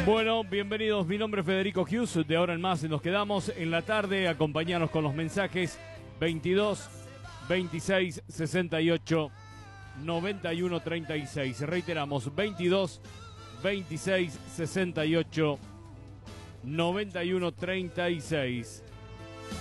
Bueno, bienvenidos. Mi nombre es Federico Hughes. De ahora en más nos quedamos en la tarde. Acompañanos con los mensajes 22 26 68 91 36. Reiteramos, 22 26 68 91 36.